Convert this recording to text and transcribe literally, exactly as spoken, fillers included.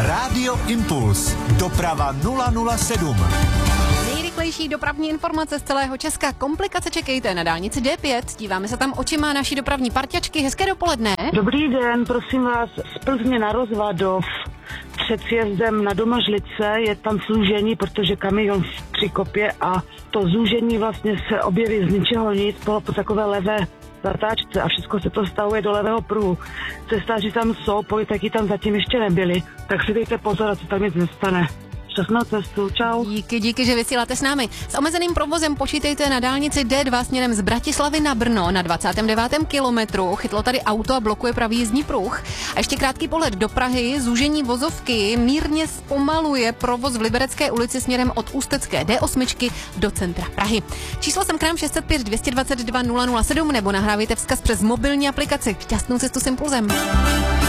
Rádio Impuls. Doprava nula nula sedm. Nejrychlejší dopravní informace z celého Česka. Komplikace čekejte na dálnici D pět. Díváme se tam očima naší dopravní parťačky. Hezké dopoledne. Dobrý den, prosím vás, z Plzně na Rozvadov před sjezdem na Domažlice je tam zúžení, protože kamion přikopě a to zúžení vlastně se objeví z ničeho nic, bylo po takové levé zatáčce a všechno se to stavuje do levého pruhu. Cestáři tam jsou, policajti tam zatím ještě nebyli, tak si dejte pozor, co tam nic nestane. Šťastnou cestu, čau. Díky, díky, že vysíláte s námi. S omezeným provozem počítejte na dálnici D dva směrem z Bratislavy na Brno na dvacátém devátém kilometru. Chytlo tady auto a blokuje pravý jízdní pruh. A ještě krátký pohled do Prahy. Zúžení vozovky mírně zpomaluje provoz v Liberecké ulici směrem od Ústecké D osm do centra Prahy. Číslo sem k nám šest set pět dvě dvacet dva nula nula sedm nebo nahrávejte vzkaz přes mobilní aplikaci. Šťastnou cestu s Impulzem.